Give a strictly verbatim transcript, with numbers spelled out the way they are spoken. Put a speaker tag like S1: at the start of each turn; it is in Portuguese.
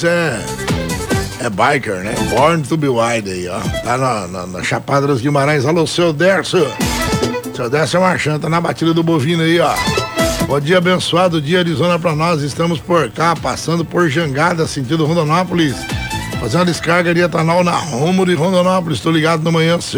S1: Derso é, é biker, né? Born to be wild aí, ó. Tá na, na, na Chapada dos Guimarães. Alô, seu Derso. Seu Derso é marchando, tá na batida do bovino aí, ó. Bom dia, abençoado dia, Arizona pra nós. Estamos por cá, passando por Jangada, sentido Rondonópolis. Fazendo uma descarga de etanol na rumo de Rondonópolis. Tô ligado no manhã.